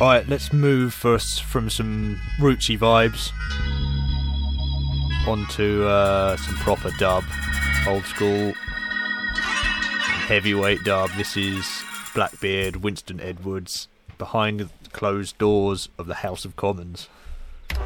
Alright, let's move first from some rootsy vibes onto some proper dub, old school heavyweight dub. This is Blackbeard, Winston Edwards, Behind the Closed Doors of the House of Commons.